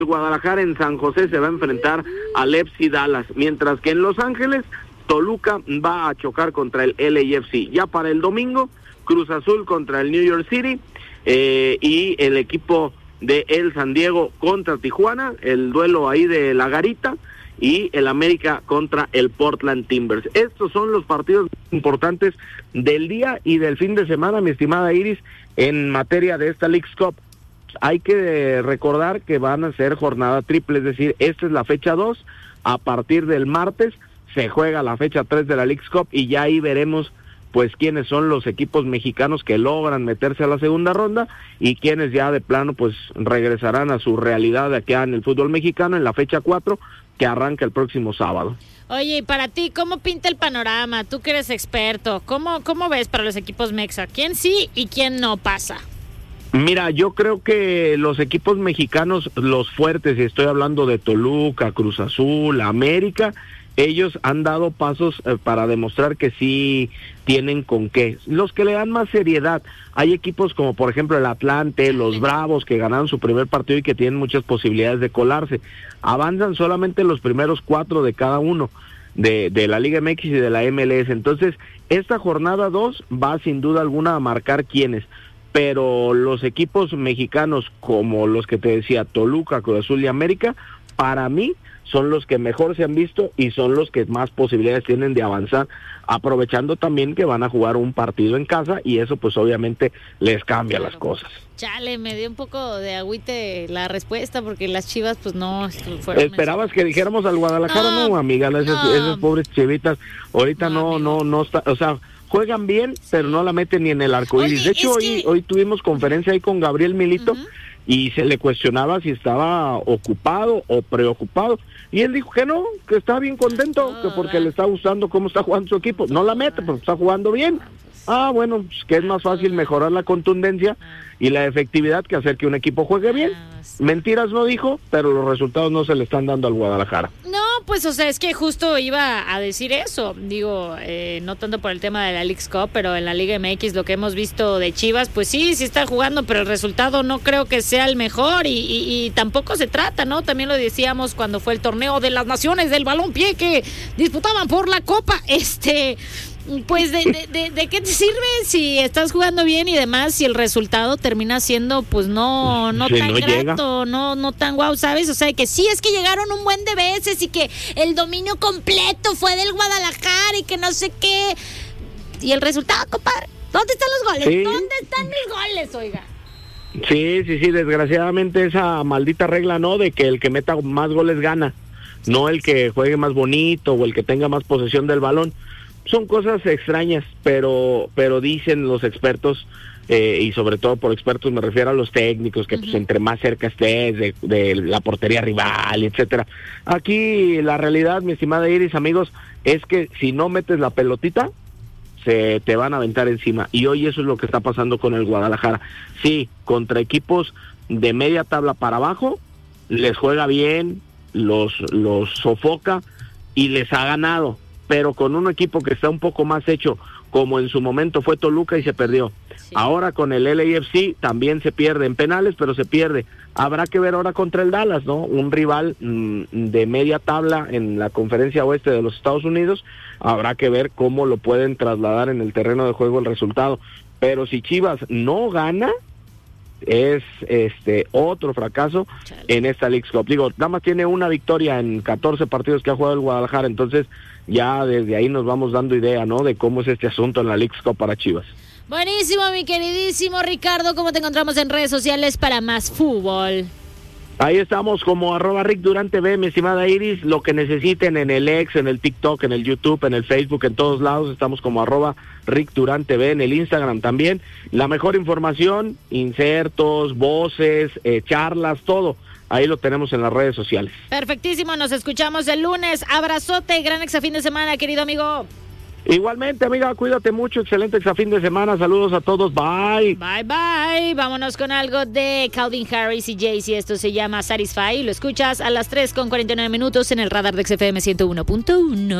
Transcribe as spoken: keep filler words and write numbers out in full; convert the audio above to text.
Guadalajara en San José se va a enfrentar al F C Dallas, mientras que en Los Ángeles Toluca va a chocar contra el L A F C. Ya para el domingo, Cruz Azul contra el New York City eh, y el equipo de el San Diego contra Tijuana, el duelo ahí de la Garita, y el América contra el Portland Timbers. Estos son los partidos importantes del día y del fin de semana, mi estimada Iris, en materia de esta Leagues Cup. Hay que recordar que van a ser jornada triple, es decir, esta es la fecha dos, a partir del martes se juega la fecha tres de la Leagues Cup y ya ahí veremos pues quiénes son los equipos mexicanos que logran meterse a la segunda ronda y quienes ya de plano pues regresarán a su realidad de acá en el fútbol mexicano en la fecha cuatro que arranca el próximo sábado. Oye, y para ti, ¿cómo pinta el panorama? Tú que eres experto, ¿cómo, cómo ves para los equipos mexa? ¿Quién sí y quién no pasa? Mira, yo creo que los equipos mexicanos, los fuertes, y estoy hablando de Toluca, Cruz Azul, América, ellos han dado pasos eh, para demostrar que sí tienen con qué. Los que le dan más seriedad, hay equipos como por ejemplo el Atlante, los Bravos, que ganaron su primer partido y que tienen muchas posibilidades de colarse. Avanzan solamente los primeros cuatro de cada uno de, de la Liga M X y de la M L S. Entonces, esta jornada dos va sin duda alguna a marcar quiénes. Pero los equipos mexicanos como los que te decía, Toluca, Cruz Azul y América, para mí son los que mejor se han visto y son los que más posibilidades tienen de avanzar, aprovechando también que van a jugar un partido en casa y eso pues obviamente les cambia claro. las cosas. Chale, me dio un poco de agüite la respuesta porque las Chivas pues no fueron. ¿Esperabas mencionadas. Que dijéramos al Guadalajara? No, no amiga, esas, no. esas pobres chivitas ahorita no, no, no, no está, o sea, juegan bien, pero no la meten ni en el arco iris. De hecho, hoy, que... hoy tuvimos conferencia ahí con Gabriel Milito uh-huh. y se le cuestionaba si estaba ocupado o preocupado. Y él dijo que no, que está bien contento, oh, que porque ¿verdad? Le está gustando cómo está jugando su equipo. No la mete, pero está jugando bien. Ah, bueno, pues que es más fácil mejorar la contundencia y la efectividad que hacer que un equipo juegue bien. Mentiras no dijo, pero los resultados no se le están dando al Guadalajara. No, pues, o sea, es que justo iba a decir eso. Digo, eh, no tanto por el tema de la Leagues Cup, pero en la Liga M X lo que hemos visto de Chivas, pues sí, sí está jugando, pero el resultado no creo que sea el mejor y, y, y tampoco se trata, ¿no? También lo decíamos cuando fue el torneo de las naciones del balompié que disputaban por la Copa, este... Pues de, de, de, de qué te sirve si estás jugando bien y demás si el resultado termina siendo pues no no si tan no grato, llega. no no tan guau, ¿sabes? O sea, que sí es que llegaron un buen de veces y que el dominio completo fue del Guadalajara y que no sé qué. Y el resultado, compadre, ¿dónde están los goles? Sí. ¿Dónde están mis goles, oiga? Sí, sí, sí, desgraciadamente esa maldita regla, ¿no? De que el que meta más goles gana, no el que juegue más bonito o el que tenga más posesión del balón. Son cosas extrañas, pero pero dicen los expertos, eh, y sobre todo por expertos me refiero a los técnicos, que uh-huh. pues entre más cerca estés de, de la portería rival, etcétera. Aquí la realidad, mi estimada Iris, amigos, es que si no metes la pelotita, se te van a aventar encima. Y hoy eso es lo que está pasando con el Guadalajara. Sí, contra equipos de media tabla para abajo, les juega bien, los, los sofoca y les ha ganado. Pero con un equipo que está un poco más hecho, como en su momento fue Toluca y se perdió. Sí. Ahora con el L A F C también se pierde en penales, pero se pierde. Habrá que ver ahora contra el Dallas, ¿no? Un rival mmm, de media tabla en la conferencia oeste de los Estados Unidos. Habrá que ver cómo lo pueden trasladar en el terreno de juego el resultado. Pero si Chivas no gana, es este otro fracaso Chale. En esta Leagues Cup. Digo, nada más tiene una victoria en catorce partidos que ha jugado el Guadalajara, entonces ya desde ahí nos vamos dando idea, ¿no? De cómo es este asunto en la Leagues Cup para Chivas. Buenísimo, mi queridísimo Ricardo, ¿cómo te encontramos en redes sociales para más fútbol? Ahí estamos como arroba Rick Durante B, mi estimada Iris, lo que necesiten en el X, en el TikTok, en el YouTube, en el Facebook, en todos lados, estamos como arroba Rick Durante B, en el Instagram también. La mejor información, insertos, voces, eh, charlas, todo, ahí lo tenemos en las redes sociales. Perfectísimo, nos escuchamos el lunes, abrazote, gran exafín de semana, querido amigo. Igualmente, amiga, cuídate mucho, excelente exafín de semana, saludos a todos, bye. Bye, bye, vámonos con algo de Calvin Harris y Jay-Z, esto se llama Satisfy, lo escuchas a las tres con cuarenta y nueve minutos en el radar de X F M ciento uno punto uno.